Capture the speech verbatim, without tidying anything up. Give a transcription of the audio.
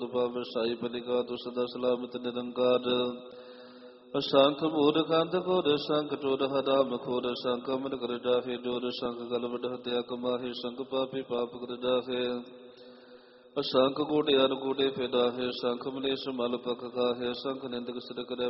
ਸਾਈ ਪਲਿਕਾ ਤੁ ਸਦਾ ਸਲਾਮਤ ਨਿਰੰਕਾਰ ਅਸੰਖ ਮੂਰਖ ਅੰਧ ਘੋਰ ਸੰਖ ਟੋਰ ਹਰਾਮ ਖੋਰ ਸੰਖ ਅਮਰ ਕਰ ਜਾਹੇ ਜੋਰ ਸੰਖ ਗਲ ਵਡ ਹਤਿਆ ਕਮਾਹੇ ਸੰਖ ਪਾਪੀ ਪਾਪ ਕਰ ਜਾਹੇ ਅਸੰਖ ਕੋਟਿ ਅਰ ਕੋਟਿ ਫਿਰਾਹੇ ਸੰਖ ਮਲੇਸ਼ ਮਲ ਪਖ ਖਾਹੇ ਸੰਖ ਨਿੰਦਕ ਸਿਰ ਕਰੇ